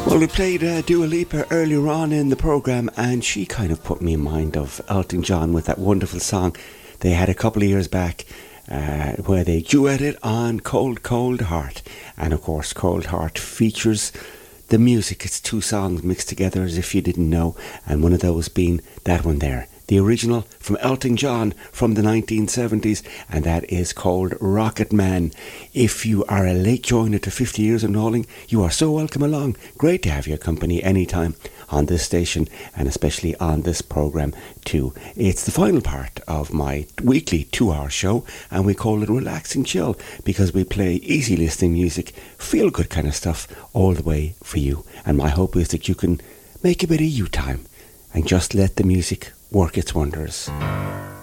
Well, we played Dua Lipa earlier on in the programme, and she kind of put me in mind of Elton John with that wonderful song they had a couple of years back where they duetted on Cold Cold Heart. And of course, Cold Heart features the music. It's two songs mixed together as if you didn't know, and one of those being that one there, the original from Elton John from the 1970s, and that is called Rocket Man. If you are a late joiner to 50 years of knowing, you are so welcome along. Great to have your company anytime on this station, and especially on this programme too. It's the final part of my weekly 2-hour show, and we call it Relax and Chill because we play easy listening music, feel good kind of stuff all the way for you. And my hope is that you can make a bit of you time and just let the music work its wonders.